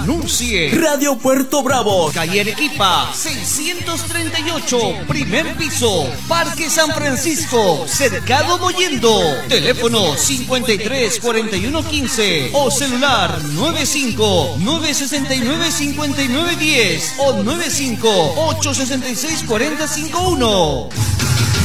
Anuncie. Radio Puerto Bravo, calle Arequipa, 638, primer piso, Parque San Francisco, Cercado Mollendo. Teléfono 534115 o celular 95-969-5910 o 95-866-4051.